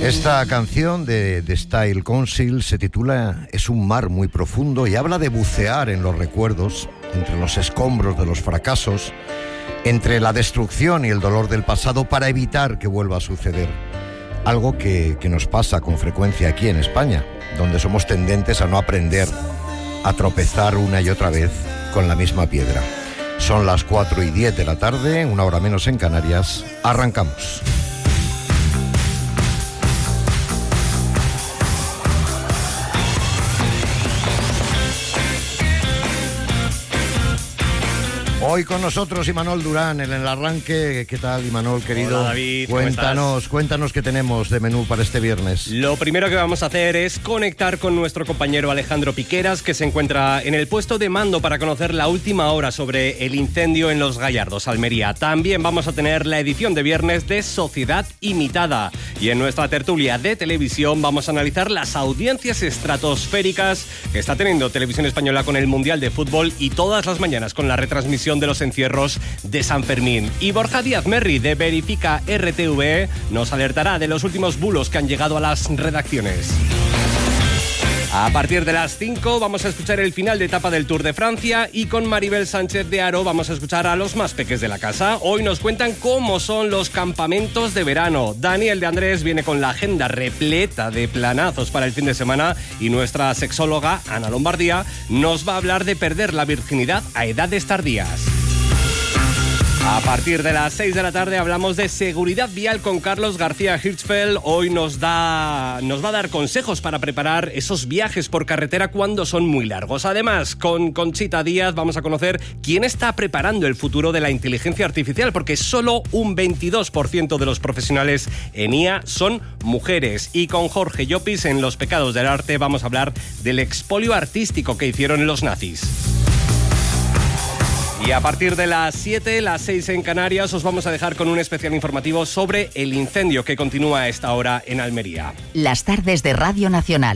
Esta canción de Style Council se titula Es un mar muy profundo y habla de bucear en los recuerdos, entre los escombros de los fracasos, entre la destrucción y el dolor del pasado para evitar que vuelva a suceder. Algo que nos pasa con frecuencia aquí en España, donde somos tendentes a no aprender, a tropezar una y otra vez con la misma piedra. Son las 4:10 de la tarde, 1 hora menos en Canarias. Arrancamos. Hoy con nosotros Imanol Durán en el arranque. ¿Qué tal, Imanol, querido? Hola, David. Cuéntanos qué tenemos de menú para este viernes. Lo primero que vamos a hacer es conectar con nuestro compañero Alejandro Piqueras, que se encuentra en el puesto de mando para conocer la última hora sobre el incendio en Los Gallardos, Almería. También vamos a tener la edición de viernes de Sociedad Imitada. Y en nuestra tertulia de televisión vamos a analizar las audiencias estratosféricas que está teniendo Televisión Española con el Mundial de Fútbol y todas las mañanas con la retransmisión de los encierros de San Fermín. Y Borja Díaz Merri de Verifica RTV nos alertará de los últimos bulos que han llegado a las redacciones. A partir de las 5 vamos a escuchar el final de etapa del Tour de Francia y con Maribel Sánchez de Haro vamos a escuchar a los más peques de la casa. Hoy nos cuentan cómo son los campamentos de verano. Daniel de Andrés viene con la agenda repleta de planazos para el fin de semana y nuestra sexóloga Ana Lombardía nos va a hablar de perder la virginidad a edades tardías. A partir de las 6 de la tarde hablamos de seguridad vial con Carlos García Hirschfeld. Hoy nos va a dar consejos para preparar esos viajes por carretera cuando son muy largos. Además, con Conchita Díaz vamos a conocer quién está preparando el futuro de la inteligencia artificial, porque solo un 22% de los profesionales en IA son mujeres. Y con Jorge Llopis en Los pecados del arte vamos a hablar del expolio artístico que hicieron los nazis. Y a partir de las 7, las 6 en Canarias, os vamos a dejar con un especial informativo sobre el incendio que continúa a esta hora en Almería. Las tardes de Radio Nacional.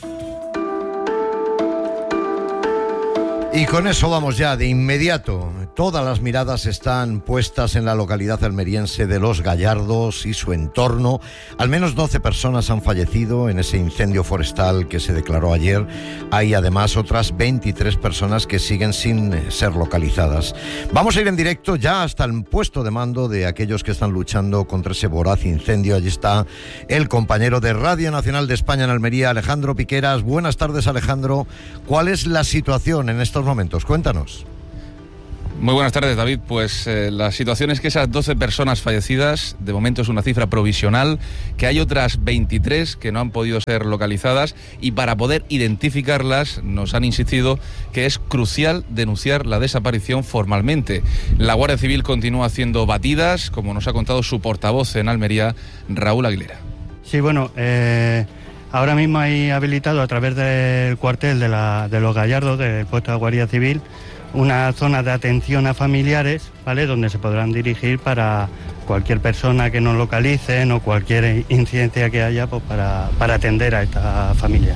Y con eso vamos ya de inmediato. Todas las miradas están puestas en la localidad almeriense de Los Gallardos y su entorno. Al menos 12 personas han fallecido en ese incendio forestal que se declaró ayer. Hay además otras 23 personas que siguen sin ser localizadas. Vamos a ir en directo ya hasta el puesto de mando de aquellos que están luchando contra ese voraz incendio. Allí está el compañero de Radio Nacional de España en Almería, Alejandro Piqueras. Buenas tardes, Alejandro. ¿Cuál es la situación en estos momentos? Cuéntanos. Muy buenas tardes, David. Pues la situación es que esas 12 personas fallecidas, de momento es una cifra provisional, que hay otras 23 que no han podido ser localizadas y para poder identificarlas nos han insistido que es crucial denunciar la desaparición formalmente. La Guardia Civil continúa haciendo batidas, como nos ha contado su portavoz en Almería, Raúl Aguilera. Sí, bueno, ahora mismo hay habilitado a través del cuartel de Los Gallardos, del puesto de Guardia Civil, una zona de atención a familiares, ¿vale?, donde se podrán dirigir para cualquier persona que nos localicen o cualquier incidencia que haya, pues para atender a esta familia.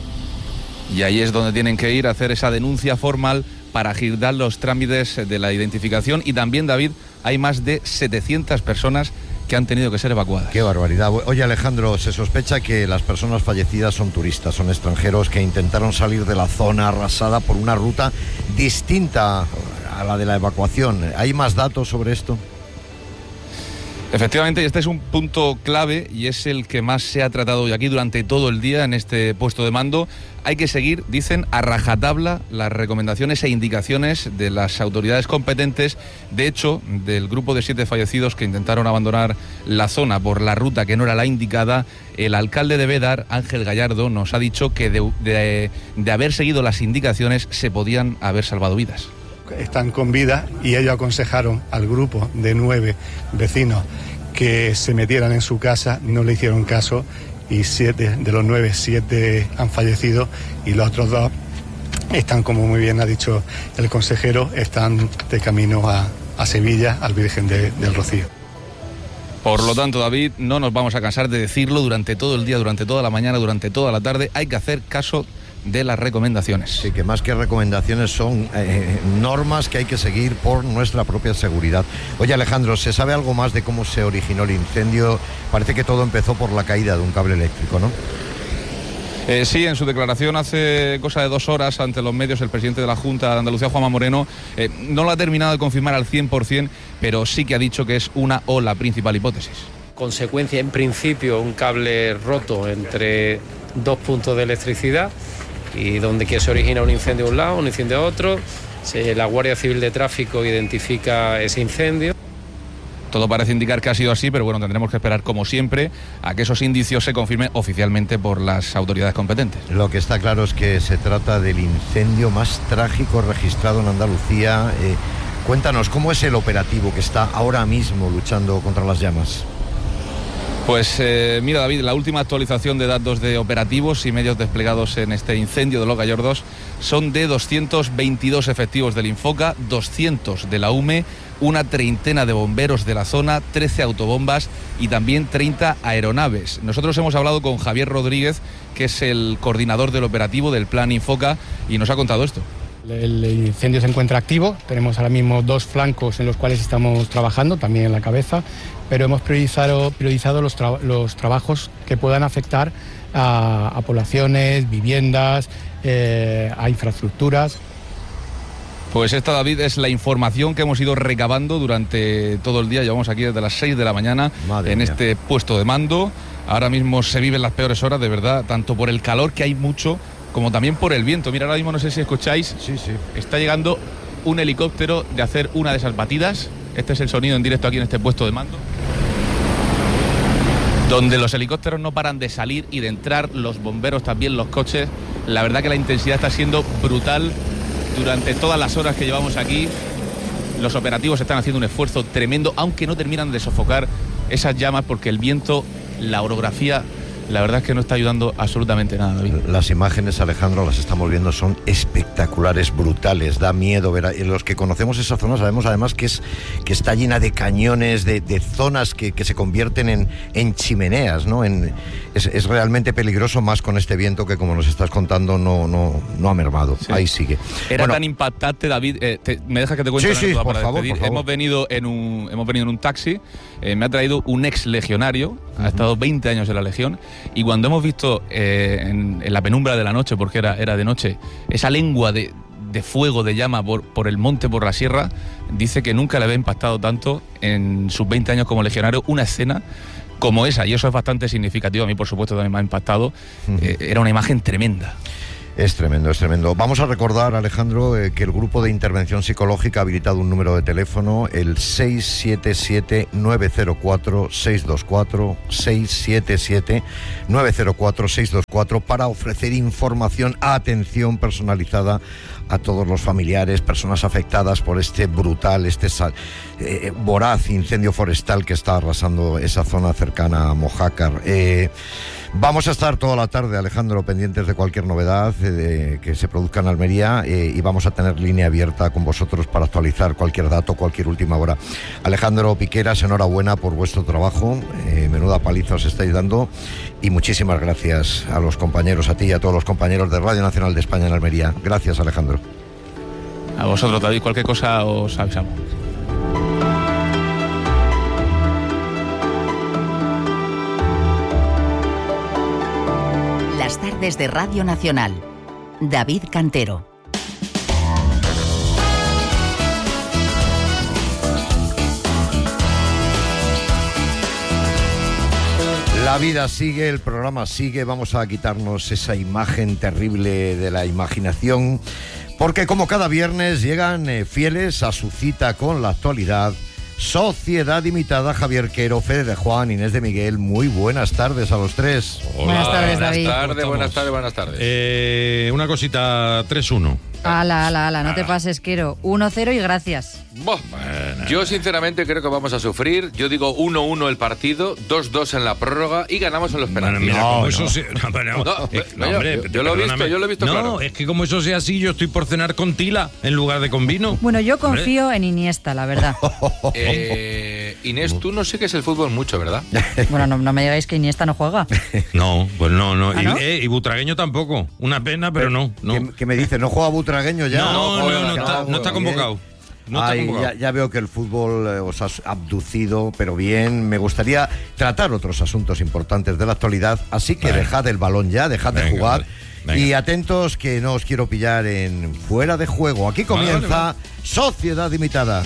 Y ahí es donde tienen que ir a hacer esa denuncia formal para agilizar los trámites de la identificación. Y también, David, hay más de 700 personas que han tenido que ser evacuadas. ¡Qué barbaridad! Oye, Alejandro, se sospecha que las personas fallecidas son turistas, son extranjeros que intentaron salir de la zona arrasada por una ruta distinta a la de la evacuación. ¿Hay más datos sobre esto? Efectivamente, este es un punto clave y es el que más se ha tratado hoy aquí durante todo el día en este puesto de mando. Hay que seguir, dicen, a rajatabla las recomendaciones e indicaciones de las autoridades competentes. De hecho, del grupo de 7 fallecidos que intentaron abandonar la zona por la ruta que no era la indicada, el alcalde de Bédar, Ángel Gallardo, nos ha dicho que de haber seguido las indicaciones se podían haber salvado vidas. Están con vida y ellos aconsejaron al grupo de 9 vecinos que se metieran en su casa, no le hicieron caso y 7 de los 9, 7 han fallecido y los otros 2 están, como muy bien ha dicho el consejero, están de camino a Sevilla, al Virgen del Rocío. Por lo tanto, David, no nos vamos a cansar de decirlo durante todo el día, durante toda la mañana, durante toda la tarde. Hay que hacer caso de las recomendaciones. Sí, que más que recomendaciones son normas que hay que seguir por nuestra propia seguridad. Oye, Alejandro, ¿se sabe algo más de cómo se originó el incendio? Parece que todo empezó por la caída de un cable eléctrico, ¿no? Sí, en su declaración hace cosa de 2 horas ante los medios, el presidente de la Junta de Andalucía, Juanma Moreno, no lo ha terminado de confirmar al 100%, pero sí que ha dicho que es una o la principal hipótesis. Consecuencia, en principio, un cable roto entre 2 puntos de electricidad y donde que se origina un incendio a un lado, un incendio a otro. La Guardia Civil de Tráfico identifica ese incendio. Todo parece indicar que ha sido así, pero bueno, tendremos que esperar, como siempre, a que esos indicios se confirmen oficialmente por las autoridades competentes. Lo que está claro es que se trata del incendio más trágico registrado en Andalucía. Cuéntanos, ¿cómo es el operativo que está ahora mismo luchando contra las llamas? Pues mira, David, la última actualización de datos de operativos y medios desplegados en este incendio de Los Gallardos son de 222 efectivos del Infoca, 200 de la UME, una treintena de bomberos de la zona, 13 autobombas y también 30 aeronaves. Nosotros hemos hablado con Javier Rodríguez, que es el coordinador del operativo del Plan Infoca, y nos ha contado esto. El incendio se encuentra activo, tenemos ahora mismo 2 flancos en los cuales estamos trabajando, también en la cabeza, pero hemos priorizado los trabajos que puedan afectar a poblaciones, viviendas, a infraestructuras. Pues esta, David, es la información que hemos ido recabando durante todo el día. Llevamos aquí desde las 6 de la mañana en este puesto de mando. Ahora mismo se viven las peores horas, de verdad, tanto por el calor, que hay mucho, como también por el viento. Mira, ahora mismo no sé si escucháis, sí. Está llegando un helicóptero de hacer una de esas batidas. Este es el sonido en directo aquí en este puesto de mando, donde los helicópteros no paran de salir y de entrar, los bomberos también, los coches. La verdad que la intensidad está siendo brutal durante todas las horas que llevamos aquí. Los operativos están haciendo un esfuerzo tremendo, aunque no terminan de sofocar esas llamas, porque el viento, la orografía, la verdad es que no está ayudando absolutamente nada, David. Las imágenes, Alejandro, las estamos viendo, son espectaculares, brutales, da miedo ver. Los que conocemos esa zona sabemos además que está llena de cañones, de zonas que se convierten en chimeneas, ¿no? Es realmente peligroso, más con este viento que, como nos estás contando, no ha mermado. Sí. Ahí sigue. Era tan impactante, David. ¿Me dejas que te cuente? Sí, por favor. Hemos venido en un taxi. Me ha traído un ex legionario, ha estado 20 años en la Legión, y cuando hemos visto en la penumbra de la noche, porque era de noche, esa lengua de fuego, de llama por el monte, por la sierra, dice que nunca le había impactado tanto en sus 20 años como legionario una escena como esa, y eso es bastante significativo. A mí, por supuesto, también me ha impactado. Era una imagen tremenda. Es tremendo, es tremendo. Vamos a recordar, Alejandro, que el grupo de intervención psicológica ha habilitado un número de teléfono, el 677-904-624, 677-904-624, para ofrecer información, atención personalizada a todos los familiares, personas afectadas por este brutal, voraz incendio forestal que está arrasando esa zona cercana a Mojácar. Vamos a estar toda la tarde, Alejandro, pendientes de cualquier novedad que se produzca en Almería, y vamos a tener línea abierta con vosotros para actualizar cualquier dato, cualquier última hora. Alejandro Piqueras, enhorabuena por vuestro trabajo, menuda paliza os estáis dando, y muchísimas gracias a los compañeros, a ti y a todos los compañeros de Radio Nacional de España en Almería. Gracias, Alejandro. A vosotros, David, cualquier cosa os avisamos. Las tardes de Radio Nacional. David Cantero. La vida sigue, el programa sigue, vamos a quitarnos esa imagen terrible de la imaginación, porque como cada viernes llegan fieles a su cita con la actualidad. Sociedad Imitada, Javier Quero, Fede de Juan, Inés de Miguel. Muy buenas tardes a los tres. Hola, buenas tardes, David. Buenas tardes. Una cosita, 3-1. Ala, no te pases, Quero. 1-0 y gracias. Bueno. Yo sinceramente creo que vamos a sufrir. Yo digo 1-1 el partido, 2-2 en la prórroga y ganamos en los penaltis. Yo lo he visto No, claro. es que como eso sea así, yo estoy por cenar con Tila en lugar de con vino. Bueno, yo confío en Iniesta, la verdad. Inés, tú no sigues el fútbol mucho, ¿verdad? Bueno, no me digáis que Iniesta no juega. No, pues no. ¿Ah, no? Y Butragueño tampoco. Una pena, pero no. ¿Qué me dice? ¿No juega Butragueño ya? No está convocado. Ya veo que el fútbol os ha abducido, pero bien. Me gustaría tratar otros asuntos importantes de la actualidad, así que dejad el balón ya, dejad de jugar. Venga. Y atentos que no os quiero pillar en fuera de juego. Aquí comienza Sociedad Limitada.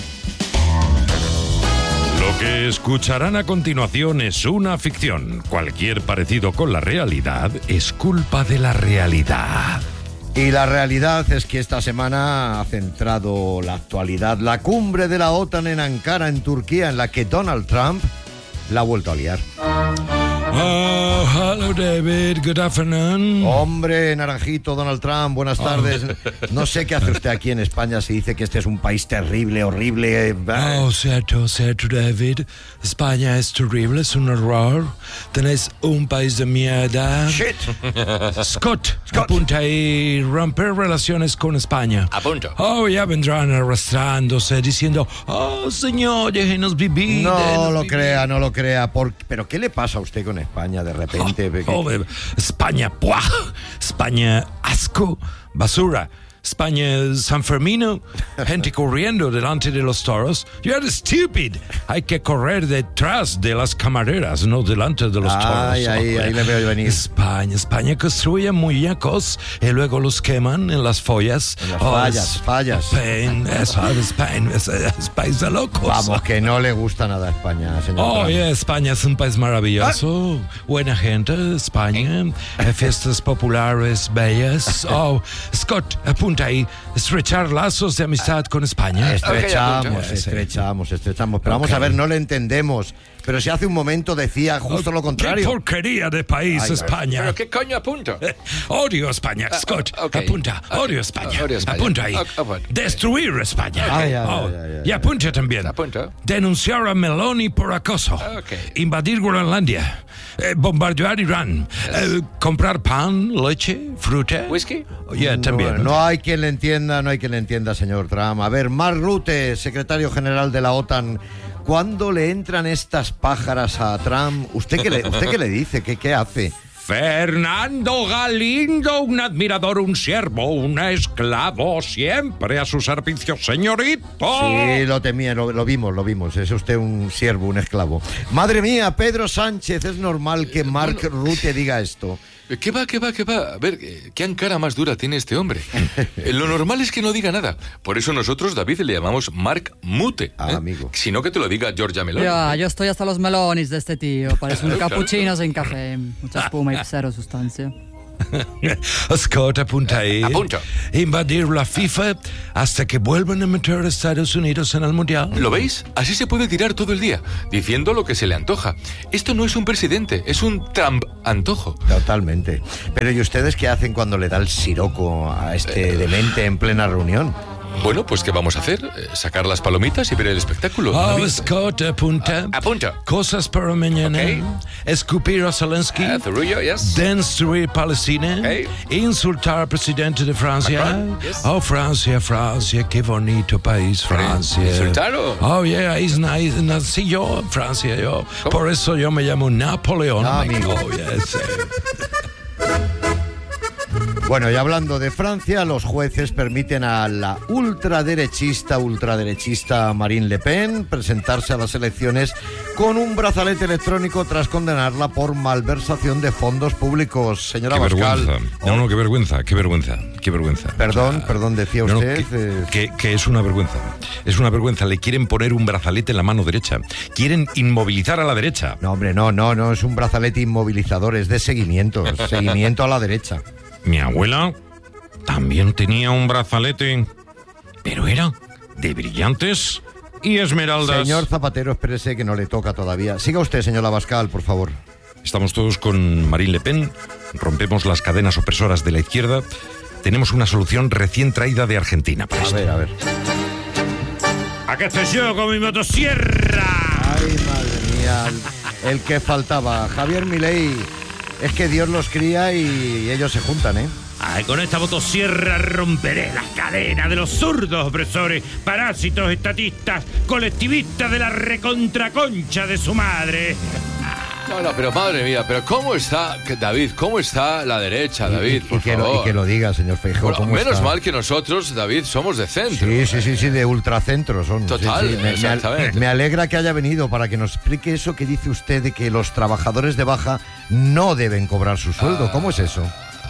Lo que escucharán a continuación es una ficción. Cualquier parecido con la realidad es culpa de la realidad. Y la realidad es que esta semana ha centrado la actualidad la cumbre de la OTAN en Ankara, en Turquía, en la que Donald Trump la ha vuelto a liar. Oh, hello David, good afternoon. Hombre, Naranjito, Donald Trump, buenas tardes. No sé qué hace usted aquí en España. Se dice que este es un país terrible, horrible. Oh, cierto, David. España es terrible, es un horror. Tenéis un país de mierda. Shit. Scott, apunta ahí, romper relaciones con España. Apunto. Oh, ya vendrán arrastrándose, diciendo, oh, señor, déjenos vivir. No lo crea. ¿Pero qué le pasa a usted con España de repente? España, ¡puah! España, asco, basura. España, San Fermino, gente corriendo delante de los toros. You're stupid. Hay que correr detrás de las camareras, no delante de los toros. Ahí le veo venir. España construye muñecos y luego los queman en las follas. En las fallas. Spain, es país de locos. Vamos, que no le gusta nada a España, señor. España es un país maravilloso. Buena gente, España. Fiestas populares bellas. Scott, apunta ahí, estrechar lazos de amistad con España. Estrechamos. Pero vamos a ver, no le entendemos. Pero si hace un momento decía justo lo contrario. ¡Qué porquería de país, España! ¿Pero qué coño apunto? Odio España, Scott. Apunta. Odio España. Apunta ahí. Destruir España. Y apunta también. Apunto. Denunciar a Meloni por acoso. Invadir Groenlandia. Bombardear Irán. Comprar pan, leche, fruta. ¿Whisky? También. No hay quien le entienda, señor Trump. A ver, Mark Rutte, secretario general de la OTAN. ¿Cuándo le entran estas pájaras a Trump? ¿Usted qué le dice? ¿Qué hace? Fernando Galindo, un admirador, un siervo, un esclavo, siempre a su servicio, señorito. Sí, lo temía, lo vimos. Es usted un siervo, un esclavo. Madre mía, Pedro Sánchez, es normal que Mark Rutte diga esto. ¿Qué va? A ver, ¿qué Ankara más dura tiene este hombre? Lo normal es que no diga nada. Por eso nosotros, David, le llamamos Mark Mute. Amigo. Sino que te lo diga Giorgia Meloni. Yo estoy hasta los melones de este tío. Parece un cappuccino sin café. Mucha espuma y cero sustancia. Scott, apunta ahí. Apunto. Invadir la FIFA hasta que vuelvan a meter a Estados Unidos en el Mundial. ¿Lo veis? Así se puede tirar todo el día, diciendo lo que se le antoja. Esto no es un presidente, es un Trump antojo. Totalmente. Pero ¿y ustedes qué hacen cuando le da el siroco a este demente en plena reunión? Bueno, pues ¿qué vamos a hacer? Sacar las palomitas y ver el espectáculo. Scott, apunta. Apunta. Cosas para mañana. Escupir a Zelensky. Zurullo, yes. Destruir Palestina. Insultar al presidente de Francia. Macron, yes. Francia, qué bonito país, Francia. ¿Insultarlo? Nací yo en Francia, yo. ¿Cómo? Por eso yo me llamo Napoleón. Amigo. Yes. Bueno, y hablando de Francia, los jueces permiten a la ultraderechista Marine Le Pen presentarse a las elecciones con un brazalete electrónico tras condenarla por malversación de fondos públicos. Señora Abascal. No, qué vergüenza. Perdón, decía usted. Que es una vergüenza. Es una vergüenza. Le quieren poner un brazalete en la mano derecha. Quieren inmovilizar a la derecha. No, hombre, no es un brazalete inmovilizador, es de seguimiento a la derecha. Mi abuela también tenía un brazalete, pero era de brillantes y esmeraldas. Señor Zapatero, espérese que no le toca todavía. Siga usted, señor Abascal, por favor. Estamos todos con Marine Le Pen, rompemos las cadenas opresoras de la izquierda. Tenemos una solución recién traída de Argentina para esto. A ver. Acá estoy yo con mi motosierra. Ay, madre mía, el que faltaba. Javier Milei. Es que Dios los cría y ellos se juntan, ¿eh? Ay, con esta motosierra romperé las cadenas de los zurdos opresores, parásitos, estatistas, colectivistas de la recontraconcha de su madre. No, pero madre mía, pero ¿cómo está, David? ¿Cómo está la derecha, David? Por favor. Y que lo diga, señor Feijóo. Bueno, menos mal que nosotros, David, somos de centro. Sí, de ultracentro son. Total, sí. exactamente. Me alegra que haya venido para que nos explique eso que dice usted de que los trabajadores de baja no deben cobrar su sueldo. ¿Cómo es eso?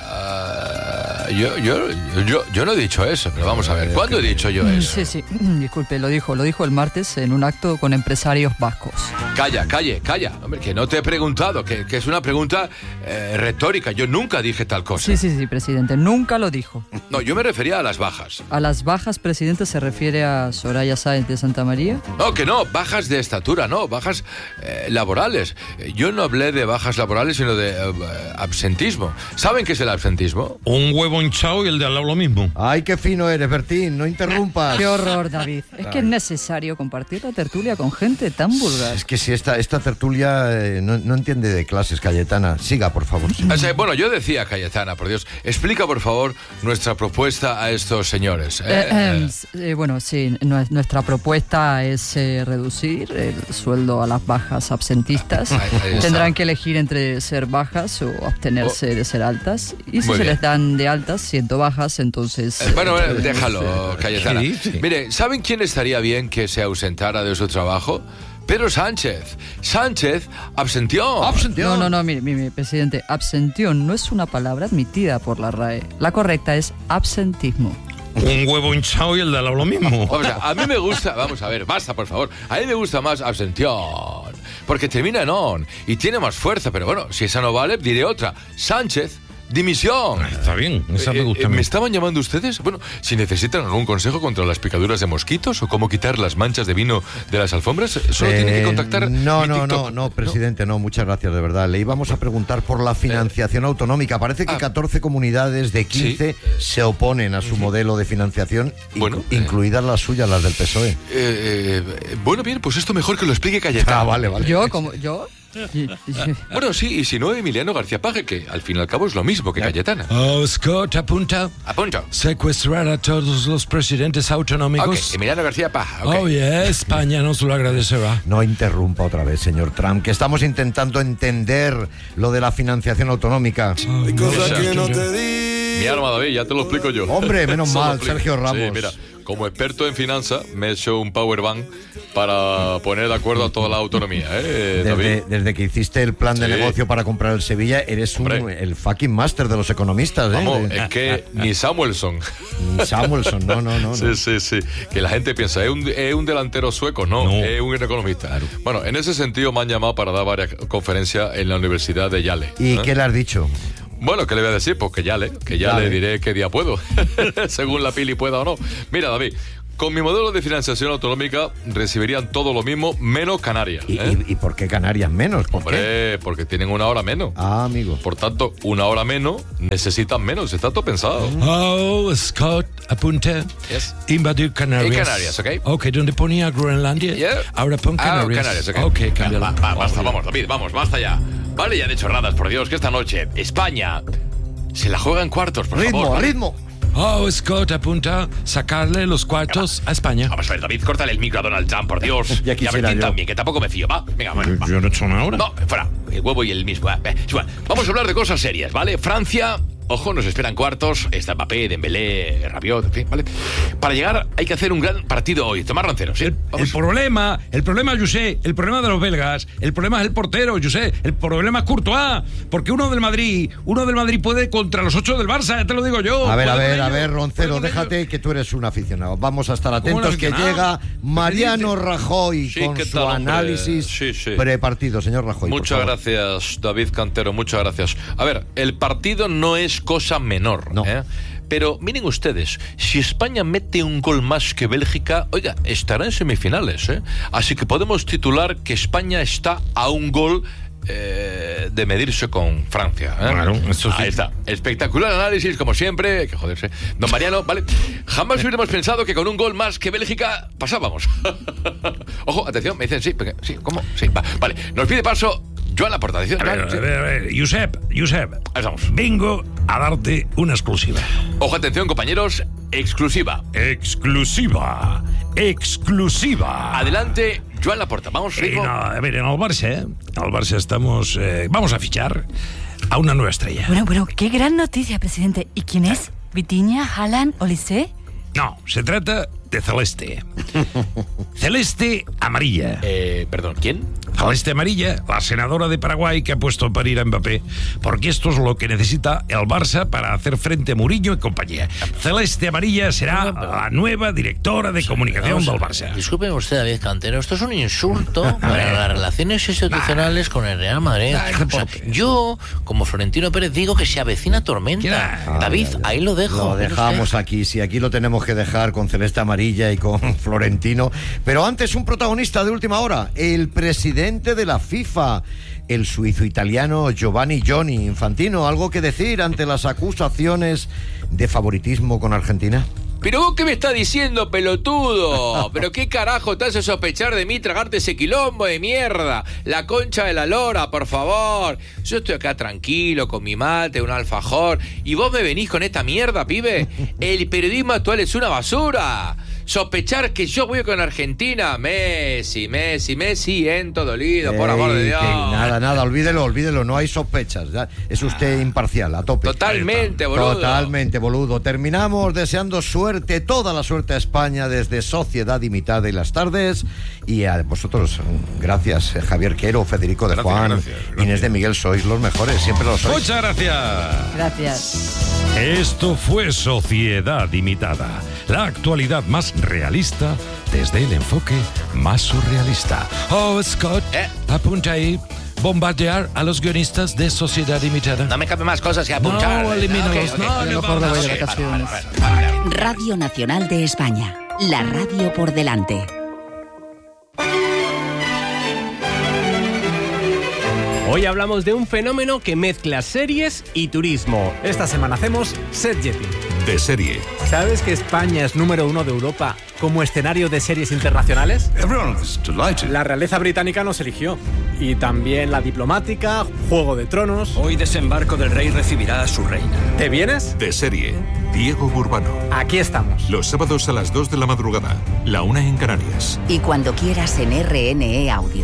Yo no he dicho eso, pero vamos a ver, ¿cuándo he dicho yo eso? Sí, disculpe, lo dijo el martes en un acto con empresarios vascos. Calla, hombre, que no te he preguntado, que es una pregunta retórica, yo nunca dije tal cosa. Sí, presidente, nunca lo dijo. No, yo me refería a las bajas. ¿A las bajas, presidente, se refiere a Soraya Sáenz de Santa María? No, que no, bajas de estatura, no, bajas laborales. Yo no hablé de bajas laborales, sino de absentismo. ¿Saben qué es el absentismo? Un huevo hinchado y el de al lado lo mismo. Ay, qué fino eres, Bertín, no interrumpas. Qué horror, David. Es que es necesario compartir la tertulia con gente tan vulgar. Es que si esta tertulia no entiende de clases, Cayetana. Siga, por favor. Bueno, yo decía, Cayetana, por Dios, explica, por favor, nuestra propuesta a estos señores. Bueno, sí, nuestra propuesta es reducir el sueldo a las bajas absentistas. Ahí Tendrán que elegir entre ser bajas o abstenerse de ser altas. Y si se les dan de altas, siendo bajas, entonces... Bueno, déjalo, Cayetana. Sí. Mire, ¿saben quién estaría bien que se ausentara de su trabajo? Pedro Sánchez. Sánchez, absentión. No, mire, presidente, absentión no es una palabra admitida por la RAE. La correcta es absentismo. Un huevo hinchado y el de al lado lo mismo. O sea, a mí me gusta, vamos a ver, basta, por favor. A mí me gusta más absentión, porque termina en on y tiene más fuerza, pero bueno, si esa no vale, diré otra. Sánchez, dimisión. Está bien, esa me gusta. ¿Me estaban llamando ustedes? Bueno, si necesitan algún consejo contra las picaduras de mosquitos o cómo quitar las manchas de vino de las alfombras, solo tienen que contactar. No, presidente, no, muchas gracias, de verdad. Le íbamos a preguntar por la financiación autonómica. Parece que 14 comunidades de 15 se oponen a su modelo de financiación, incluidas las suyas, las del PSOE. Bueno, bien, pues esto mejor que lo explique Cayetana. Vale. ¿Yo? Bueno, sí, y si no, Emiliano García Paje, que al fin y al cabo es lo mismo que Cayetana. Scott, apunta. Apunto. Secuestrar a todos los presidentes autonómicos. Ok, Emiliano García Paje. España nos lo agradecerá. No interrumpa otra vez, señor Trump, que estamos intentando entender lo de la financiación autonómica. Mi arma, David, ya te lo explico yo. Hombre, menos mal, Sergio Ramos. Sí, mira, como experto en finanzas, me he hecho un power bank para poner de acuerdo a toda la autonomía, David. Desde que hiciste el plan de negocio para comprar el Sevilla, eres el fucking máster de los economistas, Vamos, es que ni Samuelson. No. Sí. Que la gente piensa, es un delantero sueco, no, es un economista. Claro. Bueno, en ese sentido me han llamado para dar varias conferencias en la Universidad de Yale. ¿Y qué le has dicho? Bueno, ¿qué le voy a decir? Pues que ya le diré qué día puedo, según la pili pueda o no. Mira, David, con mi modelo de financiación autonómica recibirían todo lo mismo, menos Canarias. ¿Y por qué Canarias menos? Hombre, porque tienen una hora menos. Amigo. Por tanto, una hora menos necesitan menos, está todo pensado. Scott, apunta. Yes. Invadir Canarias. Y Canarias, ¿ok? Ok, donde ponía Groenlandia. Yeah. Ahora pon Canarias. Canarias, ok, cámbialo. Basta, vamos, David, basta ya. Vale, ya de chorradas, por Dios, que esta noche España se la juega en cuartos, por favor. Ritmo. Scott, apunta sacarle los cuartos a España. Vamos a ver, David, córtale el micro a Donald Trump, por Dios. Y a Bertín también, que tampoco me fío, va. Venga, bueno, va. Yo no he hecho una hora. No, fuera, el huevo y el mismo. Vamos a hablar de cosas serias, ¿vale? Francia... Ojo, nos esperan cuartos, está Mbappé, Dembélé, Rabiot, en fin, ¿vale? Para llegar hay que hacer un gran partido hoy, tomar ranceros, ¿sí? El problema, José, el problema de los belgas, el problema es el portero, José, el problema es Courtois, porque uno del Madrid puede contra los 8 del Barça, ya te lo digo yo. A ver, Roncero, déjate que tú eres un aficionado. Vamos a estar atentos que llega Mariano Rajoy con su análisis prepartido, señor Rajoy. Muchas gracias, David Cantero, muchas gracias. A ver, el partido no es cosa menor, no. Pero miren ustedes, si España mete un gol más que Bélgica, oiga, estará en semifinales, Así que podemos titular que España está a un gol de medirse con Francia, Claro, eso sí. Ahí está, espectacular análisis como siempre, hay que joderse. Don Mariano, vale, jamás hubiéramos pensado que con un gol más que Bélgica pasábamos. Ojo, atención, me dicen sí, ¿cómo? Sí, vale, nos pide paso Joan Laporta, edición. A ver, Josep, Vamos. vengo a darte una exclusiva. Ojo, atención, compañeros, exclusiva. Exclusiva. Adelante, Joan Laporta. Vamos, ritmo. A ver, en el Barça estamos... vamos a fichar a una nueva estrella. Bueno, qué gran noticia, presidente. ¿Y quién es? ¿Vitinha, Haaland, Olise? No, se trata de Celeste. Celeste Amarilla. Perdón, ¿quién? Celeste Amarilla, la senadora de Paraguay que ha puesto a parir a Mbappé, porque esto es lo que necesita el Barça para hacer frente a Mourinho y compañía. Celeste Amarilla será la nueva directora de comunicación del Barça. Disculpe usted, David Cantero, esto es un insulto para las relaciones institucionales con el Real Madrid. O sea, yo, como Florentino Pérez, digo que se avecina tormenta. David, ahí lo dejo. Lo dejamos aquí, sí, aquí lo tenemos que dejar con Celeste Amarilla y con Florentino. Pero antes, un protagonista de última hora, el presidente de la FIFA, el suizo-italiano Giovanni Infantino. ¿Algo que decir ante las acusaciones de favoritismo con Argentina? ¿Pero vos qué me estás diciendo, pelotudo? ¿Pero qué carajo te hace sospechar de mí tragarte ese quilombo de mierda? La concha de la lora, por favor. Yo estoy acá tranquilo, con mi mate, un alfajor, y vos me venís con esta mierda, pibe. El periodismo actual es una basura. Sospechar que yo voy con Argentina. Messi, ento dolido, por amor de Dios. Nada, olvídelo, no hay sospechas. ¿Ya? Es usted imparcial, a tope. Totalmente, boludo. Terminamos deseando suerte, toda la suerte a España desde Sociedad Imitada y Las Tardes. Y a vosotros, gracias, Javier Quero, Federico de Juan, gracias. Inés de Miguel, sois los mejores, siempre lo sois. Muchas gracias. Gracias. Esto fue Sociedad Imitada, la actualidad más realista desde el enfoque más surrealista. Oh, Scott, apunta ahí. Bombardear a los guionistas de Sociedad Imitada. No me cabe más cosas que apuntar. No, elimínalos. Radio Nacional de España. La radio por delante. Hoy hablamos de un fenómeno que mezcla series y turismo. Esta semana hacemos set jetting. De serie. ¿Sabes que España es número 1 de Europa como escenario de series internacionales? Everyone's delighted. La realeza británica nos eligió. Y también la diplomática, Juego de Tronos. Hoy desembarco del rey recibirá a su reina. ¿Te vienes? De serie. Diego Burbano. Aquí estamos. Los sábados a las 2 de la madrugada, la 1 en Canarias. Y cuando quieras en RNE Audio.